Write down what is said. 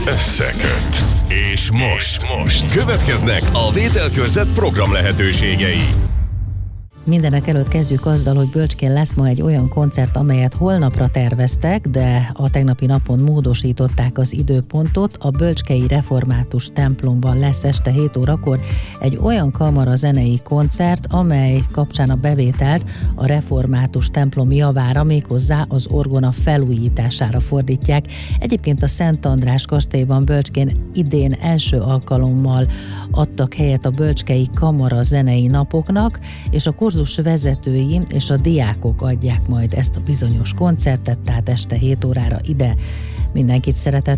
összeköt. És most következnek a Vételkörzet program lehetőségei. Mindenek előtt kezdjük azzal, hogy Bölcskén lesz ma egy olyan koncert, amelyet holnapra terveztek, de a tegnapi napon módosították az időpontot. A Bölcskei Református templomban lesz este 7 órakor egy olyan kamara zenei koncert, amely kapcsán a bevételt a Református templom javára, méghozzá az orgona felújítására fordítják. Egyébként a Szent András kastélyban Bölcskén idén első alkalommal adtak helyet a Bölcskei Kamara zenei napoknak, és a kurzus vezetői és a diákok adják majd ezt a bizonyos koncertet, tehát este 7 órára ide mindenkit szeretettel